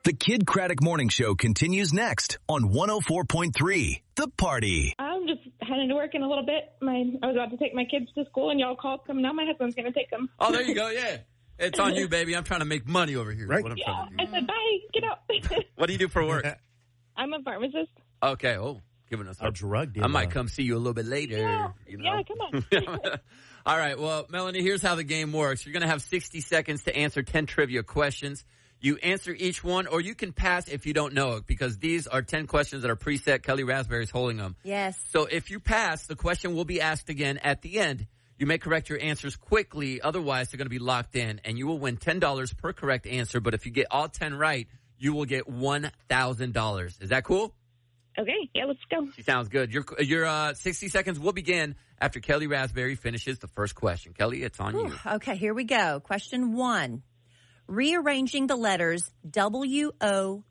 The Kid Craddock Morning Show continues next on 104.3 The Party. I'm just heading to work in a little bit. I was about to take my kids to school, and y'all called them. Now my husband's going to take them. Oh, there you go. Yeah. It's on you, baby. I'm trying to make money over here. Right. What I'm Yeah, trying to do. I said, bye. Get out. What do you do for work? I'm a pharmacist. Okay. Oh, giving us A drug dealer. I might come see you a little bit later. Yeah, You know? yeah, come on. All right. Well, Melanie, here's how the game works. You're going to have 60 seconds to answer 10 trivia questions. You answer each one, or you can pass if you don't know it, because these are 10 questions that are preset. Kelly Raspberry's holding them. Yes. So if you pass, the question will be asked again at the end. You may correct your answers quickly. Otherwise, they're going to be locked in, and you will win $10 per correct answer. But if you get all 10 right, you will get $1,000. Is that cool? Okay, yeah, let's go. She sounds good. Your 60 seconds will begin after Kelly Raspberry finishes the first question. Kelly, it's on you. Okay, here we go. Question 1. Rearranging the letters WOIA,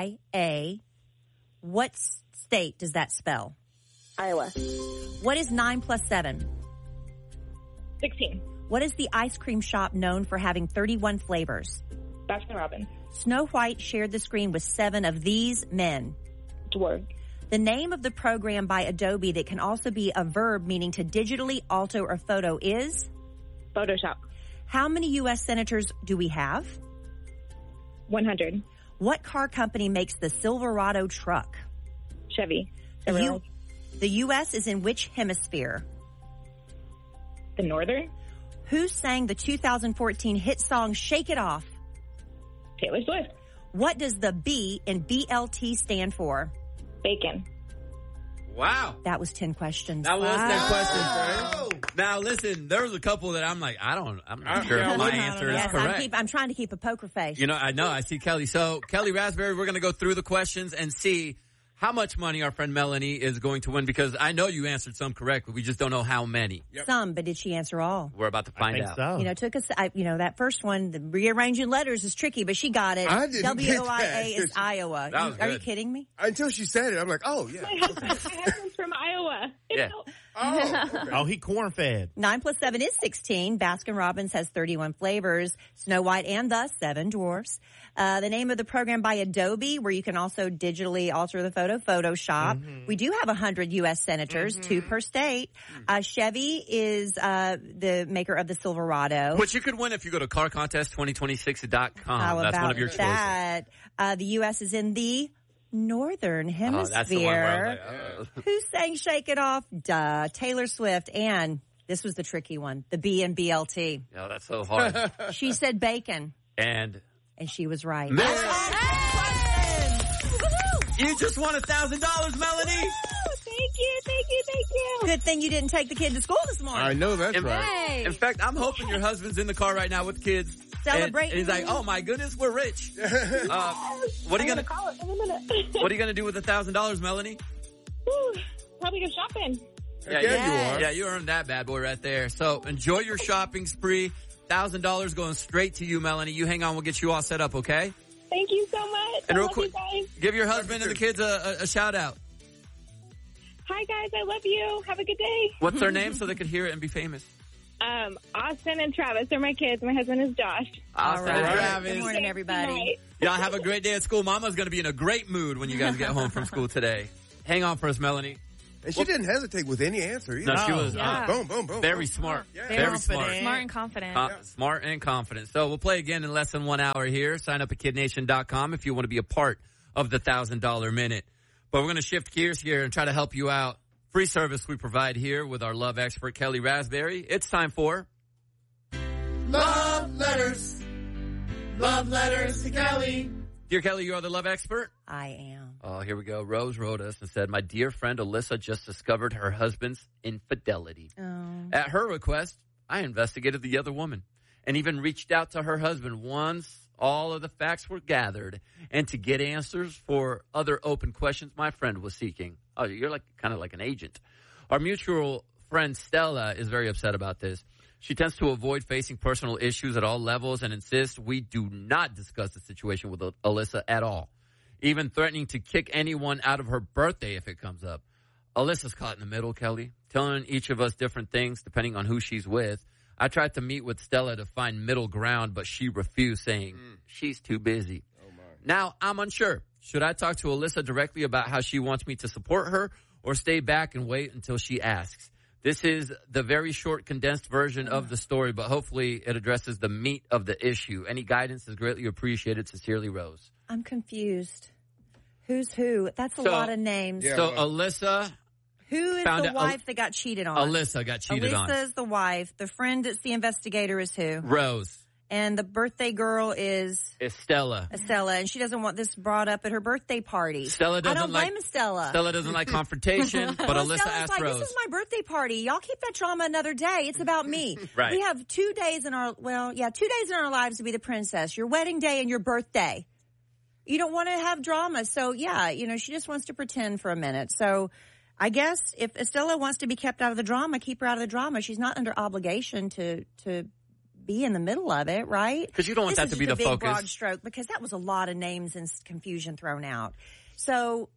what state does that spell? Iowa. What is 9 plus 7? 16. What is the ice cream shop known for having 31 flavors? Baskin Robbins. Snow White shared the screen with 7 of these men. Dwarf. The name of the program by Adobe that can also be a verb meaning to digitally alter a photo is? Photoshop. How many U.S. senators do we have? 100. What car company makes the Silverado truck? Chevy. The U.S. is in which hemisphere? The Northern. Who sang the 2014 hit song Shake It Off? Taylor Swift. What does the B in BLT stand for? Bacon. Wow. That was 10 questions. That was 10 Wow. questions. Now, listen, there was a couple that I'm like, I'm not sure if my answer is Yes, correct. I'm trying to keep a poker face. You know, I see Kelly. So, Kelly Raspberry, we're going to go through the questions and see how much money our friend Melanie is going to win, because I know you answered some correctly. We just don't know how many. Some, but did she answer all? We're about to find out. So. You know, took us, that first one, the rearranging letters is tricky, but she got it. I didn't get WOIA that. is Iowa. That was Are you good. kidding me? Until she said it, I'm like, oh, yeah. My husband's from Iowa. Yeah. Oh, he corn-fed. 9 plus 7 is 16. Baskin Robbins has 31 flavors. Snow White and the 7 Dwarfs. The name of the program by Adobe, where you can also digitally alter the photo, Photoshop. Mm-hmm. We do have 100 U.S. senators, 2 per state. Chevy is the maker of the Silverado. Which you could win if you go to carcontest2026.com. How That's about one of your choices. that? The U.S. is in the Northern Oh, Hemisphere. that's the one where I was like, Who sang Shake It Off? Duh. Taylor Swift. And this was the tricky one, the B in BLT. oh, that's so hard. She said bacon, And and she was right. Man. Woohoo! you just won $1,000, Melanie. Thank you. Good thing you didn't take the kid to school this morning. I know that's In, right. in fact, I'm hoping your husband's in the car right now with the kids. Celebrating. And he's like, oh my goodness, we're rich. What are you gonna Call it in a minute. What are you gonna do with $1,000, Melanie? Whew, probably go shopping. Yeah, you are. Yeah, you earned that bad boy right there. So enjoy your shopping spree. $1,000 going straight to you, Melanie. You hang on, we'll get you all set up, okay? Thank you so much. And I real love quick, you guys. give your husband and the kids a shout out. Hi guys, I love you. Have a good day. What's their name so they could hear it and be famous? Austin and Travis are my kids. My husband is Josh. Austin and right. Travis. Good morning, everybody. Night. Y'all have a great day at school. Mama's going to be in a great mood when you guys get home from school today. Hang on for us, Melanie. And she didn't hesitate with any answer either. No, she was Yeah. Boom, boom, boom. very smart. Yeah. Very smart. Smart and confident. Smart and confident. So we'll play again in less than 1 hour here. Sign up at kidnation.com if you want to be a part of the $1,000 minute. But we're going to shift gears here and try to help you out. Free service we provide here with our love expert, Kelly Raspberry. It's time for Love letters. Love letters to Kelly. Dear Kelly, you are the love expert. I am. Oh, here we go. Rose wrote us and said, my dear friend Alyssa just discovered her husband's infidelity. Oh. At her request, I investigated the other woman and even reached out to her husband once all of the facts were gathered and to get answers for other open questions my friend was seeking. Oh, you're like kind of like an agent. Our mutual friend Stella is very upset about this. She tends to avoid facing personal issues at all levels and insists we do not discuss the situation with Alyssa at all, even threatening to kick anyone out of her birthday if it comes up. Alyssa's caught in the middle, Kelly, telling each of us different things depending on who she's with. I tried to meet with Stella to find middle ground, but she refused, saying she's too busy. Now, I'm unsure. Should I talk to Alyssa directly about how she wants me to support her or stay back and wait until she asks? This is the very short, condensed version of the story, but hopefully it addresses the meat of the issue. Any guidance is greatly appreciated. Sincerely, Rose. I'm confused. Who's who? That's a lot of names. Yeah, So Alyssa... Who is the wife that got cheated on? Alyssa got cheated on. Alyssa is the wife. The friend that's the investigator is who? Rose. And the birthday girl is Estella. and she doesn't want this brought up at her birthday party. Stella doesn't I don't blame Estella. Stella doesn't like confrontation, but Well, Alyssa Stella's asked like, Rose. this is my birthday party. Y'all keep that drama another day. It's about me. Right. We have 2 days in our, 2 days in our lives to be the princess. Your wedding day and your birthday. You don't want to have drama. So, she just wants to pretend for a minute. So, I guess if Estella wants to be kept out of the drama, keep her out of the drama. She's not under obligation to be in the middle of it, right? Because you don't want that to be the big, focus. Broad stroke, because that was a lot of names and confusion thrown out. So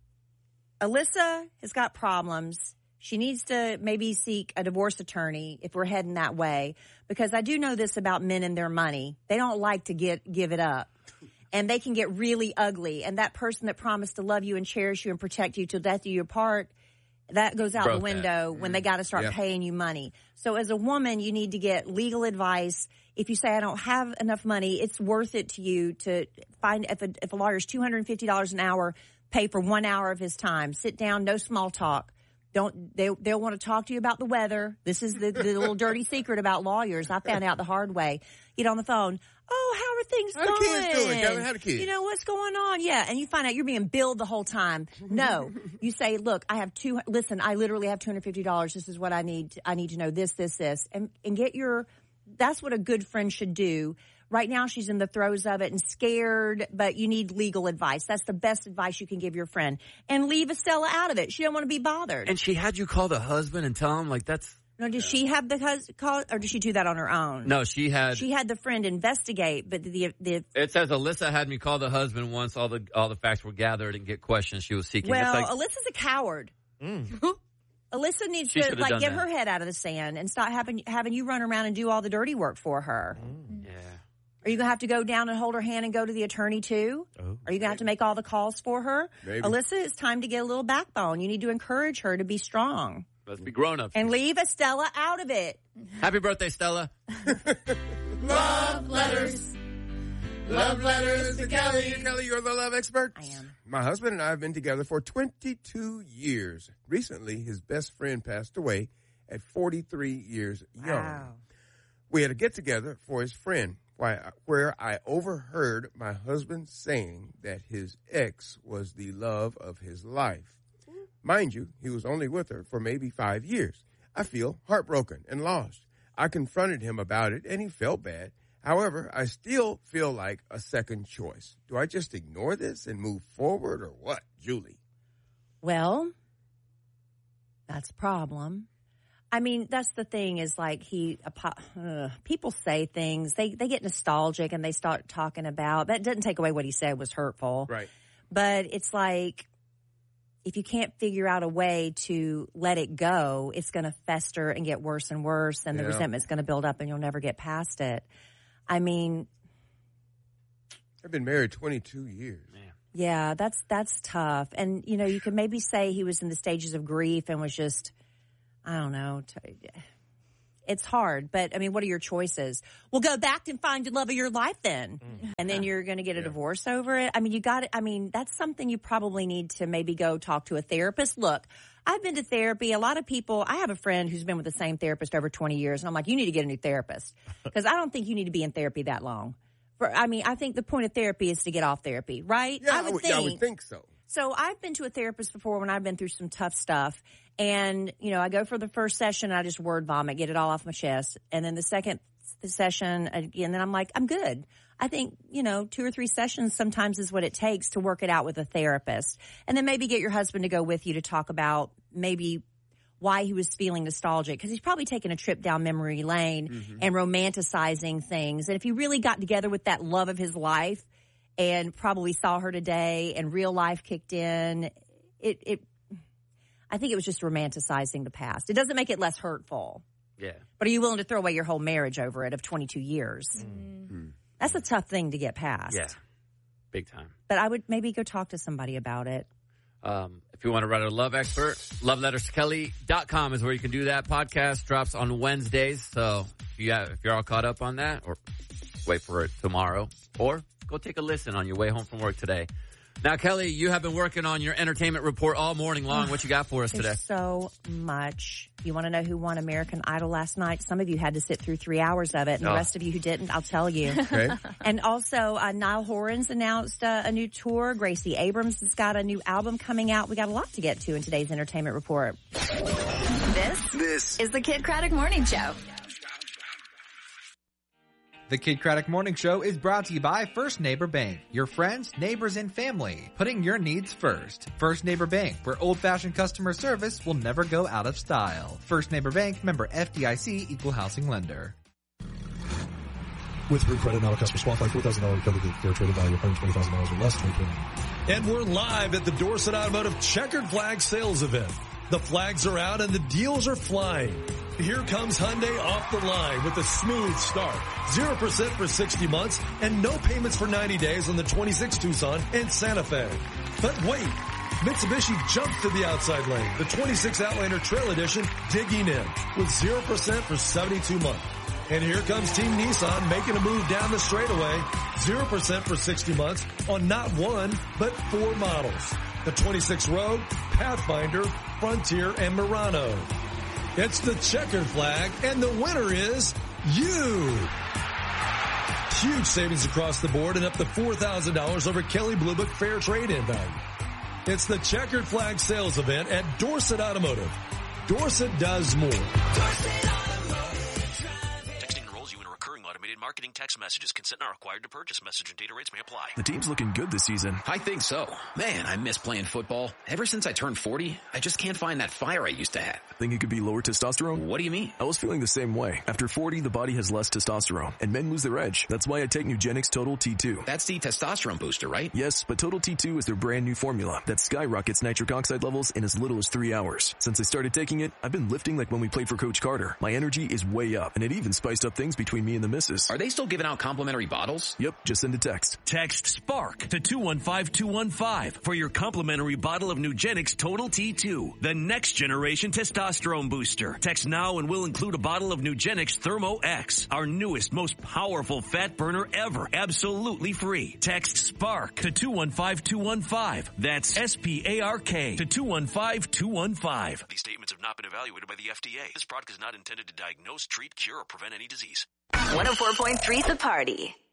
Alyssa has got problems. She needs to maybe seek a divorce attorney if we're heading that way, because I do know this about men and their money. They don't like to give it up. And they can get really ugly. And that person that promised to love you and cherish you and protect you till death do you part, that goes out the window when they got to start paying you money. So as a woman, you need to get legal advice. If you say, I don't have enough money, it's worth it to you to find, if a lawyer's $250 an hour, pay for 1 hour of his time. Sit down, no small talk. They'll want to talk to you about the weather. This is the little dirty secret about lawyers. I found out the hard way. Get on the phone. Oh, how are things going? How the kids doing, Kevin? How the kids? You know, what's going on? Yeah. And you find out you're being billed the whole time. No. You say, look, I literally have $250. This is what I need. I need to know this. And get that's what a good friend should do. Right now, she's in the throes of it and scared, but you need legal advice. That's the best advice you can give your friend. And leave Estella out of it. She don't want to be bothered. And she had you call the husband and tell him, that's... No, did she have the call, or did she do that on her own? No, she had the friend investigate, but It says Alyssa had me call the husband once all the facts were gathered and get questions she was seeking. Well, Alyssa's a coward. Alyssa needs to get her head out of the sand and stop having you run around and do all the dirty work for her. Yeah. Are you going to have to go down and hold her hand and go to the attorney too? Oh. Are you going to have to make all the calls for her? Maybe. Alyssa, it's time to get a little backbone. You need to encourage her to be strong. Let's be grown-ups. And leave Estella out of it. Happy birthday, Stella. Love letters. Love letters to Kelly. Kelly, you're the love expert. I am. My husband and I have been together for 22 years. Recently, his best friend passed away at 43 years young. Wow. We had a get-together for his friend, where I overheard my husband saying that his ex was the love of his life. Mind you, he was only with her for maybe 5 years. I feel heartbroken and lost. I confronted him about it, and he felt bad. However, I still feel like a second choice. Do I just ignore this and move forward, or what, Julie? Well, that's a problem. I mean, that's the thing is like people say things, they get nostalgic and they start talking about, that doesn't take away what he said was hurtful. Right. But it's like, if you can't figure out a way to let it go, it's going to fester and get worse and worse, and the resentment's going to build up and you'll never get past it. I mean, I've been married 22 years. Yeah, that's tough. And, you could maybe say he was in the stages of grief and was just, I don't know. It's hard, but I mean, what are your choices? Well, go back and find the love of your life then. And then you're going to get a divorce over it. I mean, that's something you probably need to maybe go talk to a therapist. Look, I've been to therapy. A lot of people, I have a friend who's been with the same therapist over 20 years. And I'm like, you need to get a new therapist because I don't think you need to be in therapy that long. I think the point of therapy is to get off therapy, right? Yeah, I would think so. So I've been to a therapist before when I've been through some tough stuff. And, I go for the first session and I just word vomit, get it all off my chest. And then the second session, again, then I'm like, I'm good. I think, 2 or 3 sessions sometimes is what it takes to work it out with a therapist. And then maybe get your husband to go with you to talk about maybe why he was feeling nostalgic, because he's probably taking a trip down memory lane and romanticizing things. And if he really got together with that love of his life and probably saw her today and real life kicked in, I think it was just romanticizing the past. It doesn't make it less hurtful. Yeah. But are you willing to throw away your whole marriage over it of 22 years? That's a tough thing to get past. Yeah. Big time. But I would maybe go talk to somebody about it. If you want to write a love expert, loveletterskelly.com is where you can do that. Podcast drops on Wednesdays. So if you're all caught up on that, or wait for it tomorrow, or go take a listen on your way home from work today. Now, Kelly, you have been working on your entertainment report all morning long. What you got for us today? So much. You want to know who won American Idol last night? Some of you had to sit through 3 hours of it, and the rest of you who didn't, I'll tell you. Okay. And also, Niall Horan's announced a new tour. Gracie Abrams has got a new album coming out. We got a lot to get to in today's entertainment report. This is the Kid Craddock Morning Show. The Kid Craddock Morning Show is brought to you by First Neighbor Bank. Your friends, neighbors, and family. Putting your needs first. First Neighbor Bank, where old-fashioned customer service will never go out of style. First Neighbor Bank, member FDIC, equal housing lender. With Root Credit, now a customer's qualified $4,000 recovery with fair trading value of $120,000 or less. 2020. And we're live at the Dorset Automotive Checkered Flag Sales Event. The flags are out and the deals are flying. Here comes Hyundai off the line with a smooth start. 0% for 60 months and no payments for 90 days on the 26 Tucson and Santa Fe. But wait, Mitsubishi jumps to the outside lane. The 26 Outlander Trail Edition digging in with 0% for 72 months. And here comes Team Nissan making a move down the straightaway. 0% for 60 months on not one, but 4 models. The 26 Rogue, Pathfinder, Frontier, and Murano. It's the checkered flag, and the winner is you. Huge savings across the board and up to $4,000 over Kelley Blue Book fair trade-in value. It's the checkered flag sales event at Dorset Automotive. Dorset does more. Texting enrolls you in a recurring automated marketing text messages. Consent not required to purchase. Message and data rates may apply. The team's looking good this season. I think so. Man, I miss playing football. Ever since I turned 40, I just can't find that fire I used to have. Think it could be lower testosterone? What do you mean? I was feeling the same way. After 40, the body has less testosterone, and men lose their edge. That's why I take Nugenix Total T2. That's the testosterone booster, right? Yes, but Total T2 is their brand new formula that skyrockets nitric oxide levels in as little as 3 hours. Since I started taking it, I've been lifting like when we played for Coach Carter. My energy is way up, and it even spiced up things between me and the missus. Are they still giving out complimentary bottles? Yep, just send a text. Text SPARK to 215-215 for your complimentary bottle of Nugenix Total T2, the next generation testosterone booster. Text now and we'll include a bottle of Nugenix Thermo X, our newest, most powerful fat burner ever, absolutely free. Text SPARK to 215-215. That's SPARK to 215-215. These statements have not been evaluated by the FDA. This product is not intended to diagnose, treat, cure, or prevent any disease. 104.3 The Party.